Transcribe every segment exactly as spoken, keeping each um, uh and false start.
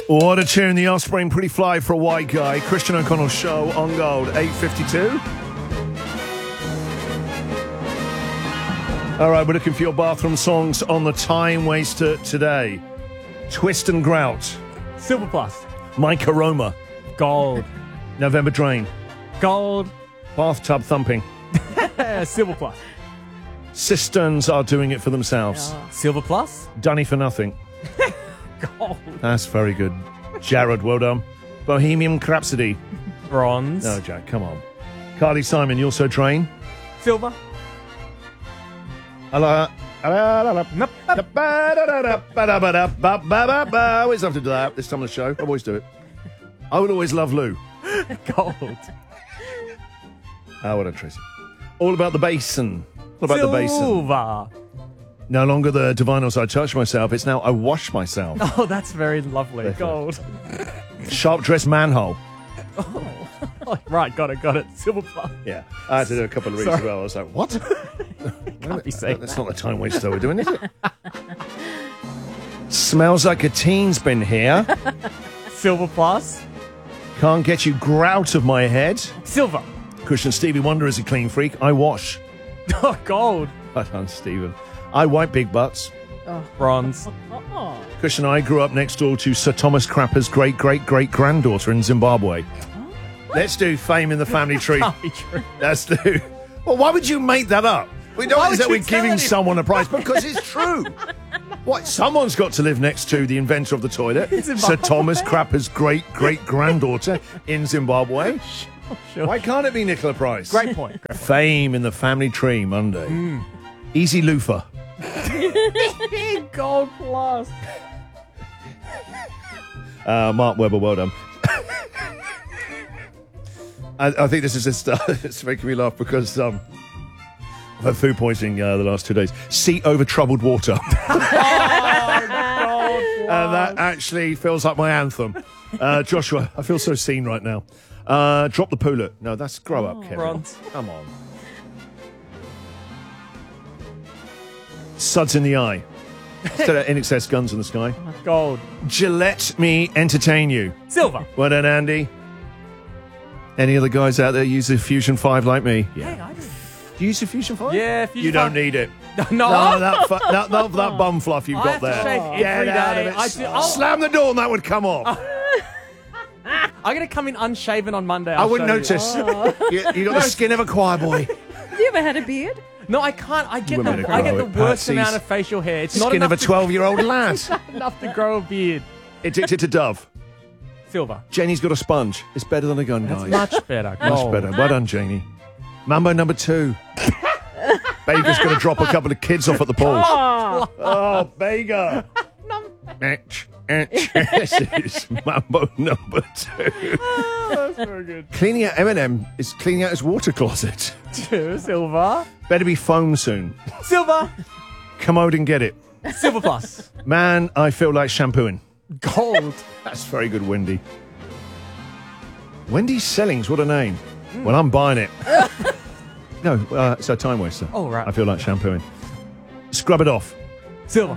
What a tune, The Offspring, Pretty Fly for a White Guy. Christian O'Connell Show on Gold, eight fifty-two. All right, we're looking for your bathroom songs on the Time Waster today. Twist and Grout. Silver Plus. Mike Aroma. Gold. November Drain. Gold. Bathtub Thumping. Silver Plus. Cisterns Are Doing It For Themselves. Uh, Silver Plus. Dunny for Nothing. Gold. That's very good. Jared, well done. Bohemian Rhapsody. Bronze. No, Jack, come on. Carly Simon, You Also Train. Silver. Always have to do that this time of the show. I always do it. I would always love Lou. Gold. Oh, what a Tracy. All About the Basin. All about Silver. the basin. Silver. No longer the divinals I touch myself. It's now I wash myself. Oh, that's very lovely. Very Gold. Sharp dressed manhole. Oh. Oh, right, got it, got it. Silver Plus. Yeah, I had to do a couple of reads Sorry. as well. I was like, what? Can't be saying That's that. not the time waster we're doing, is it? Smells Like a Teen's Been Here. Silver Plus. Can't Get You Grout of My Head. Silver. Christian Stevie Wonder is a clean freak. I wash. Oh, gold. Well done, Stephen. I wipe big butts. Bronze. Christian and I grew up next door to Sir Thomas Crapper's great, great, great granddaughter in Zimbabwe. Let's do Fame in the Family Tree. Can't be true. Let's do. Well, why would you make that up? We don't Why is would that you we're tell giving anyone? someone a prize because it's true. What? Someone's got to live next to the inventor of the toilet, Sir Zimbabwe. Thomas Crapper's great, great granddaughter in Zimbabwe. Sure. Why can't it be Nicola Price? Great point. Great point. Fame in the Family Tree Monday. Mm. Easy loofah. Gold Plus. Uh, Mark Webber, well done. I, I think this is just, uh, it's making me laugh because um, I've had food poisoning uh, the last two days. Seat over troubled water. And that actually feels like my anthem. Uh, Joshua, I feel so seen right now. Uh, drop the poolet. No, that's grow up, Kevin. Bronze. Come on. Suds in the Eye. Instead of N X S Guns in the Sky. Gold. Gillette Me Entertain You. Silver. Well done, Andy. Any other guys out there use the Fusion five like me? Yeah. Hey, I do. Do you use the Fusion five? Yeah, Fusion You don't five. need it. No. No, that, fu- that, that, that bum fluff you've I got have to there. shave Get every out day. of it. I do- I'll- Slam the door and that would come off. I'm going to come in unshaven on Monday. I I'll wouldn't show you. notice. You, you got the skin of a choir boy. Have you ever had a beard? No, I can't. I get Women the are I get the growing. worst Patsy's amount of facial hair. It's not Skin enough of a to- twelve-year-old lad. not enough to grow a beard. Addicted to Dove. Silver. Jenny's got a sponge. It's better than a gun, guys. Much better. Much Gold. better. Well done, Janie. Mambo number two. Baker's going to drop a couple of kids off at the pool. Oh, Oh, Baker. Etch, etch. This is Mambo number two. That's very good. Cleaning out Eminem is cleaning out his water closet. Two. Silver. Better be foam soon. Silver. Commode and get it. Silver Plus. Man, I feel like shampooing. Gold. That's very good, Wendy. Wendy Sellings, what a name. Well, I'm buying it. No, uh, it's a time waster. Oh, right. I feel like shampooing. Scrub it off. Silver.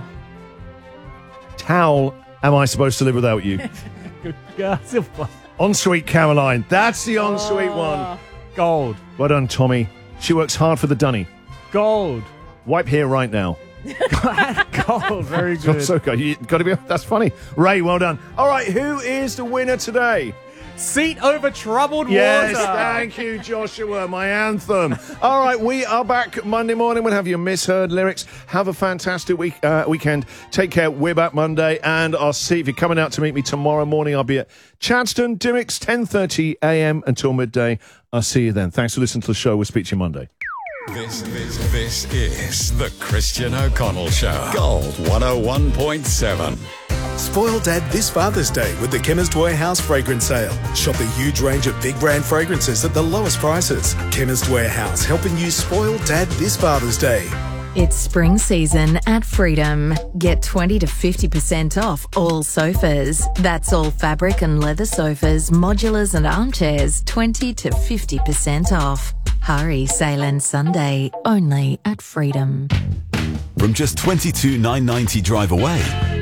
Towel, am I supposed to live without you? Good. Uh, Silver Plus. Ensuite Caroline. That's the ensuite one. Gold. Well done, Tommy. She works hard for the dunny. Gold. Wipe here right now. Gold. Very good. That's okay. You got to be. That's funny. Ray, well done. All right, who is the winner today? Seat over troubled Yes, water. thank you, Joshua, my anthem. All right, we are back Monday morning. We'll have your misheard lyrics. Have a fantastic week uh, weekend. Take care. We're back Monday, and I'll see if you're coming out to meet me tomorrow morning. I'll be at Chadstone, Dimmicks, ten thirty a.m. until midday. I'll see you then. Thanks for listening to the show. We'll speak to you Monday. This, this, this is the Christian O'Connell Show. Gold one oh one point seven. Spoil Dad this Father's Day with the Chemist Warehouse fragrance sale. Shop a huge range of big brand fragrances at the lowest prices. Chemist Warehouse, helping you spoil Dad this Father's Day. It's spring season at Freedom. Get twenty to fifty percent off all sofas. That's all fabric and leather sofas, modulars and armchairs, twenty to fifty percent off. Hurry, sale ends Sunday, only at Freedom. From just twenty-two thousand nine hundred ninety drive away,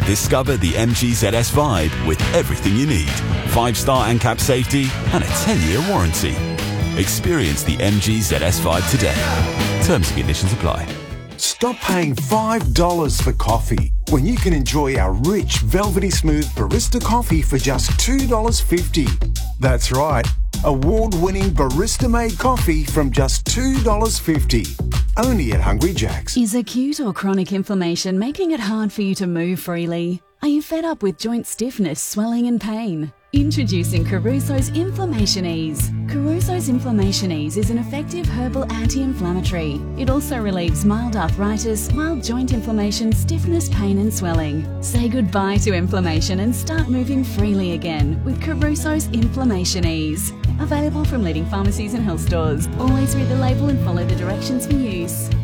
Discover the M G Z S Vibe with everything you need. Five-star ANCAP safety and a ten-year warranty. Experience the M G Z S Vibe today. Terms and conditions apply. Stop paying five dollars for coffee when you can enjoy our rich, velvety smooth barista coffee for just two dollars fifty. That's right, award-winning barista-made coffee from just two dollars fifty. Only at Hungry Jack's. Is acute or chronic inflammation making it hard for you to move freely? Are you fed up with joint stiffness, swelling and pain? Introducing Caruso's Inflammation Ease. Caruso's Inflammation Ease is an effective herbal anti-inflammatory. It also relieves mild arthritis, mild joint inflammation, stiffness, pain and swelling. Say goodbye to inflammation and start moving freely again with Caruso's Inflammation Ease. Available from leading pharmacies and health stores. Always read the label and follow the directions for use.